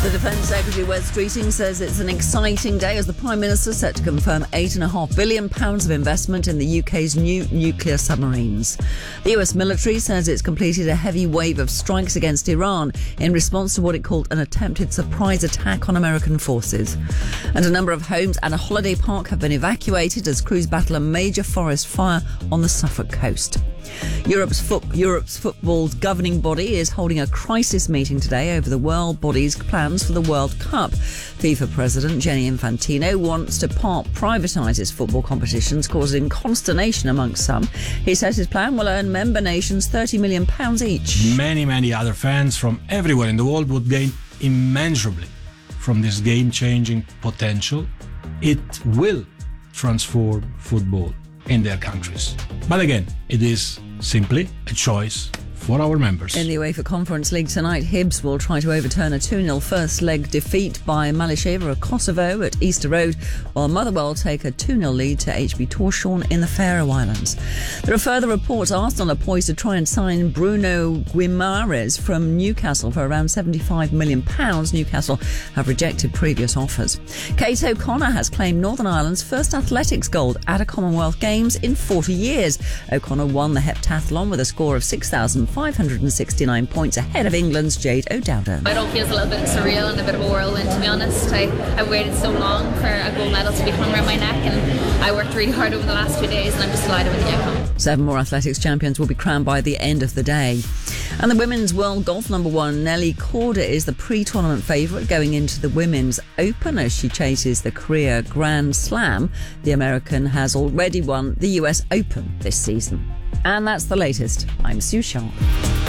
The Defence Secretary, Wes Streeting, says it's an exciting day as the Prime Minister set to confirm £8.5 billion of investment in the UK's new nuclear submarines. The US military says it's completed a heavy wave of strikes against Iran in response to what it called an attempted surprise attack on American forces. And a number of homes and a holiday park have been evacuated as crews battle a major forest fire on the Suffolk coast. Europe's football's governing body is holding a crisis meeting today over the world body's plans for the World Cup. FIFA President Gianni Infantino wants to privatise its football competitions, causing consternation amongst some. He says his plan will earn member nations £30 million each. Many other fans from everywhere in the world would gain immeasurably from this game-changing potential. It will transform football in their countries. But again, it is simply a choice for our members. In the UEFA Conference League tonight, Hibs will try to overturn a 2-0 first-leg defeat by Malisheva Kosovo at Easter Road, while Motherwell take a 2-0 lead to HB Tórshavn in the Faroe Islands. There are further reports Arsenal are poised to try and sign Bruno Guimaraes from Newcastle for around £75 million. Newcastle have rejected previous offers. Kate O'Connor has claimed Northern Ireland's first athletics gold at a Commonwealth Games in 40 years. O'Connor won the heptathlon with a score of 6,569 points ahead of England's Jade O'Dowda. It all feels a little bit surreal and a bit of a whirlwind, to be honest. I've waited so long for a gold medal to be hung around my neck, and I worked really hard over the last few days, and I'm just delighted with the outcome. 7 more athletics champions will be crowned by the end of the day. And the women's world golf number one, Nelly Korda, is the pre-tournament favourite going into the Women's Open as she chases the career Grand Slam. The American has already won the US Open this season. And that's the latest. I'm Sue Sharp.